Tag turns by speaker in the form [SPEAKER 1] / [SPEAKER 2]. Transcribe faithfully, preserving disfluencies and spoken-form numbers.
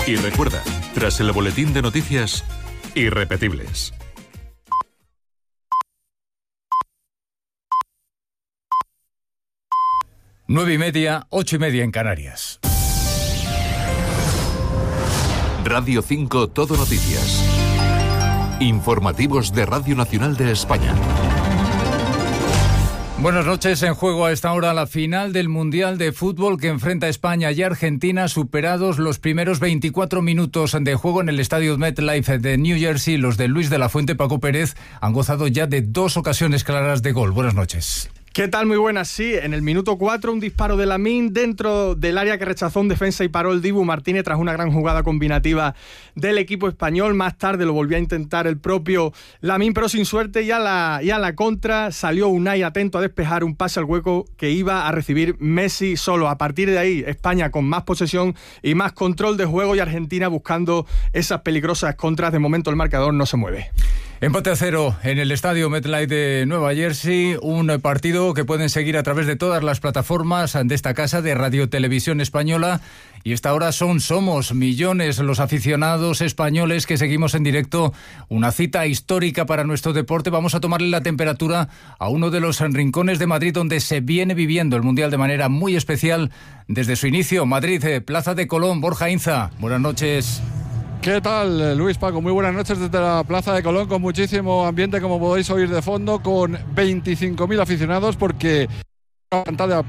[SPEAKER 1] Y recuerda, tras el boletín de noticias, irrepetibles.
[SPEAKER 2] Nueve y media, ocho y media en Canarias.
[SPEAKER 1] Radio cinco Todo Noticias. Informativos de Radio Nacional de España.
[SPEAKER 2] Buenas noches. En juego a esta hora la final del Mundial de Fútbol que enfrenta a España y Argentina, superados los primeros veinticuatro minutos de juego en el estadio MetLife de New Jersey. Los de Luis de la Fuente, Paco Pérez, han gozado ya de dos ocasiones claras de gol. Buenas noches.
[SPEAKER 3] ¿Qué tal? Muy buenas. Sí, en el minuto cuatro un disparo de Lamine dentro del área que rechazó un defensa y paró el Dibu Martínez tras una gran jugada combinativa del equipo español. Más tarde lo volvió a intentar el propio Lamine, pero sin suerte, y a la, y a la contra salió Unai atento a despejar un pase al hueco que iba a recibir Messi solo. A partir de ahí, España con más posesión y más control de juego, y Argentina buscando esas peligrosas contras. De momento el marcador no se mueve.
[SPEAKER 2] Empate a cero en el estadio MetLife de Nueva Jersey, un partido que pueden seguir a través de todas las plataformas de esta casa de Radio Televisión Española. Y esta hora son, somos millones los aficionados españoles que seguimos en directo una cita histórica para nuestro deporte. Vamos a tomarle la temperatura a uno de los rincones de Madrid donde se viene viviendo el Mundial de manera muy especial desde su inicio. Madrid, Plaza de Colón. Borja Inza, buenas noches.
[SPEAKER 4] ¿Qué tal, Luis, Paco? Muy buenas noches desde la Plaza de Colón, con muchísimo ambiente, como podéis oír de fondo, con veinticinco mil aficionados, porque la pantalla